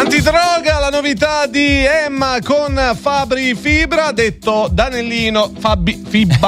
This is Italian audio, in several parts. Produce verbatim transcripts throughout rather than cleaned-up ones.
Antidroga, la novità di Emma con Fabri Fibra, detto Danellino Fabi Fibba.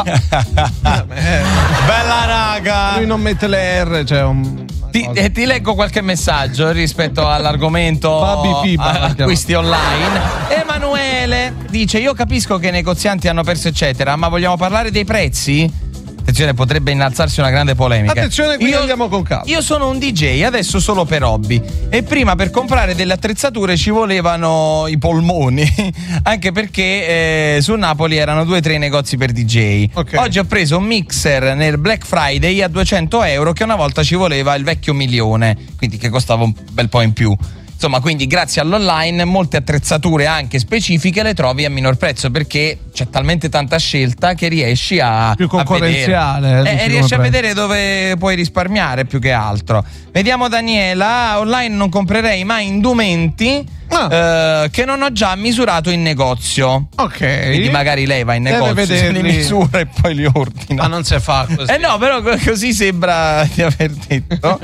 Bella raga. Lui non mette le R, cioè un... Ti, eh, ti leggo qualche messaggio rispetto all'argomento Fabi Fibba, acquisti online. Emanuele dice: io capisco che i negozianti hanno perso eccetera, ma vogliamo parlare dei prezzi? Attenzione, potrebbe innalzarsi una grande polemica. Attenzione, qui io, andiamo con calma. Io sono un D J, adesso solo per hobby. E prima per comprare delle attrezzature ci volevano i polmoni. Anche perché eh, su Napoli erano due o tre negozi per D J. Okay. Oggi ho preso un mixer nel Black Friday a duecento euro, che una volta ci voleva il vecchio milione, quindi che costava un bel po' in più. Insomma, quindi grazie all'online molte attrezzature anche specifiche le trovi a minor prezzo, perché c'è talmente tanta scelta che riesci a più concorrenziale a vedere, eh, riesci a vedere dove puoi risparmiare più che altro. Vediamo Daniela: online non comprerei mai indumenti ah. eh, che non ho già misurato in negozio. Ok. Quindi magari lei va in negozio, se li misura e poi li ordina. Ma non si fa così. Eh no, però così sembra di aver detto.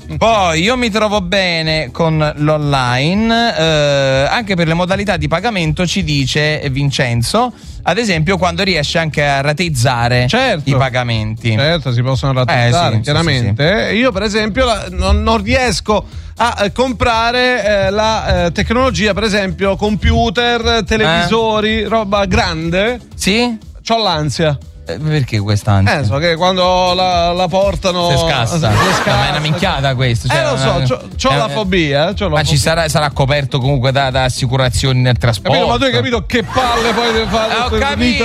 Poi io mi trovo bene con l'online, eh, anche per le modalità di pagamento, ci dice Vincenzo. Ad esempio, quando riesce anche a rateizzare certo. i pagamenti. Certo, si possono rateizzare, eh, sì, chiaramente. Sì, sì. Io, per esempio, la, non, non riesco a eh, comprare eh, la eh, tecnologia, per esempio, computer, televisori, eh? roba grande. Sì? C'ho l'ansia. Perché quest'ansia? Eh, so che quando la, la portano si scassa. Si scassa. Ma è una minchiata questo. Cioè, eh, lo so, c'ho, c'ho eh, la fobia. C'ho la ma fobia. ci sarà, sarà coperto comunque da, da assicurazioni nel trasporto. Capito, ma tu hai capito che palle poi deve fare? Eh, ho capito,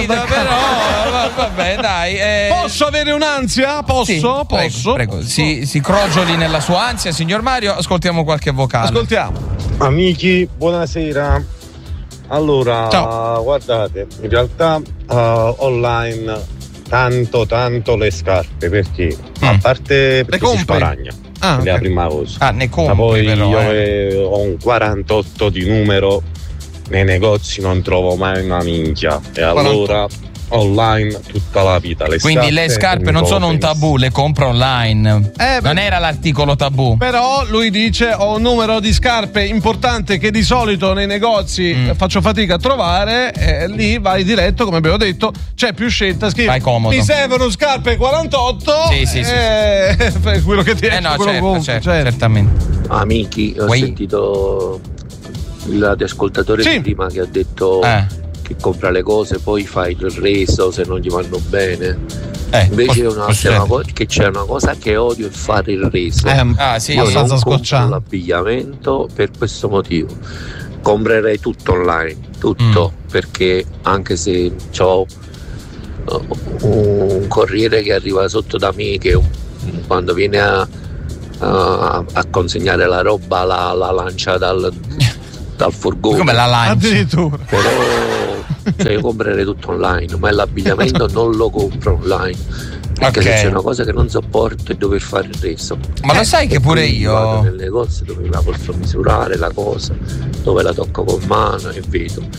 però. Vabbè, dai. Eh. Posso avere un'ansia? Posso? Sì, Posso? Prego, prego. Si, si crogioli nella sua ansia, signor Mario. Ascoltiamo qualche vocale. Ascoltiamo. Amici, buonasera. Allora, Ciao. guardate, in realtà uh, online tanto tanto le scarpe, perché mm. a parte perché si sparagna, ah, okay. è la prima cosa. Ah, ne compri, ma poi però, io eh. ho un quarantotto di numero, nei negozi non trovo mai una minchia e allora online tutta la vita. Le Quindi scarpe, le scarpe non sono un tabù, le compra online. Eh, non era l'articolo tabù. Però lui dice: ho un numero di scarpe importante che di solito nei negozi mm. faccio fatica a trovare, e lì vai diretto, come abbiamo detto, c'è più scelta. Scrivi: vai comodo. Mi servono scarpe quarantotto. Sì, sì, e... sì, sì. quello che ti eh no, quello certo, compri, certo, certo. certamente. Amici, ho Uai. sentito il ascoltatore sì. prima che ha detto eh. che compra le cose, poi fa il reso se non gli vanno bene. Eh, Invece è una, c'è una co- che c'è una cosa che odio, è fare il reso. Eh, ah, sì, io non compro l'abbigliamento per questo motivo. Comprerei tutto online, tutto, mm. perché anche se ho uh, un corriere che arriva sotto da me, che un, quando viene a, a, a consegnare la roba la, la lancia dal, dal furgone. Come la lancia? Addirittura. Però cioè io comprerei tutto online, ma l'abbigliamento non lo compro online, perché okay. se c'è una cosa che non sopporto è dover fare il reso. Ma lo sai che pure io vado nel negozio dove la posso misurare la cosa, dove la tocco con mano e vedo.